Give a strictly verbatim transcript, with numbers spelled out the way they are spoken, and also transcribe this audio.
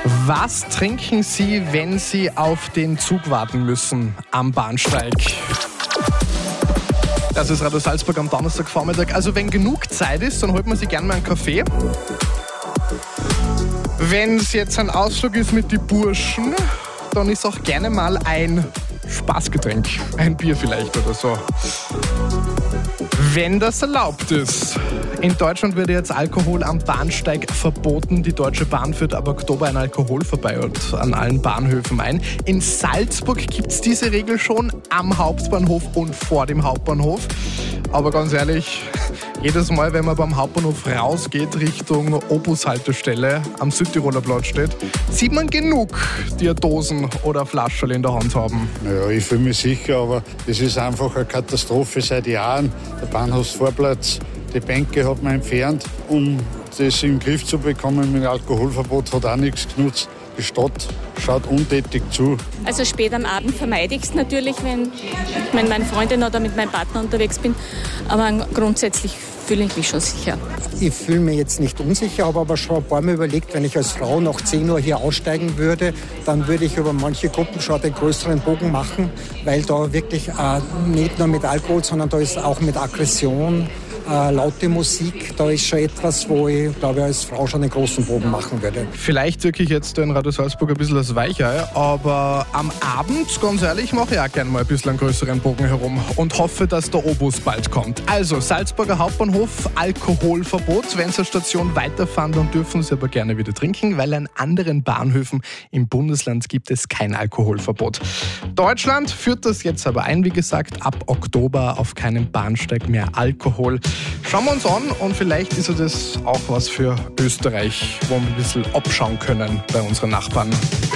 Was trinken Sie, wenn Sie auf den Zug warten müssen am Bahnsteig? Das ist Radio Salzburg am Donnerstagvormittag. Also wenn genug Zeit ist, dann holt man sich gerne mal einen Kaffee. Wenn es jetzt ein Ausflug ist mit den Burschen, dann ist auch gerne mal ein Spaßgetränk, ein Bier vielleicht oder so. Wenn das erlaubt ist. In Deutschland wird jetzt Alkohol am Bahnsteig verboten. Die Deutsche Bahn führt ab Oktober ein Alkoholverbot an allen Bahnhöfen ein. In Salzburg gibt es diese Regel schon am Hauptbahnhof und vor dem Hauptbahnhof. Aber ganz ehrlich, jedes Mal, wenn man beim Hauptbahnhof rausgeht Richtung Obushaltestelle am Südtiroler Platz steht, sieht man genug, die eine Dosen oder Flaschen in der Hand haben. Naja, ich fühle mich sicher, aber das ist einfach eine Katastrophe seit Jahren. Der Bahnhofsvorplatz, die Bänke hat man entfernt, um das in den Griff zu bekommen mit dem Alkoholverbot, hat auch nichts genutzt. Die Stadt schaut untätig zu. Also spät am Abend vermeide ich es natürlich, wenn ich mit meinen Freundinnen oder mit meinem Partner unterwegs bin. Aber grundsätzlich fühle ich mich schon sicher. Ich fühle mich jetzt nicht unsicher, habe aber schon ein paar Mal überlegt, wenn ich als Frau nach zehn Uhr hier aussteigen würde, dann würde ich über manche Gruppen schon den größeren Bogen machen, weil da wirklich äh, nicht nur mit Alkohol, sondern da ist auch mit Aggression, Äh, laute Musik, da ist schon etwas, wo ich, glaube ich, als Frau schon einen großen Bogen machen würde. Vielleicht wirke ich jetzt in Radio Salzburg ein bisschen als Weichei, aber am Abend, ganz ehrlich, mache ich auch gerne mal ein bisschen einen größeren Bogen herum und hoffe, dass der Obus bald kommt. Also, Salzburger Hauptbahnhof, Alkoholverbot. Wenn Sie eine Station weiterfahren, dann dürfen Sie aber gerne wieder trinken, weil an anderen Bahnhöfen im Bundesland gibt es kein Alkoholverbot. Deutschland führt das jetzt aber ein, wie gesagt, ab Oktober auf keinem Bahnsteig mehr Alkohol. Schauen wir uns an und vielleicht ist das auch was für Österreich, wo wir ein bisschen abschauen können bei unseren Nachbarn.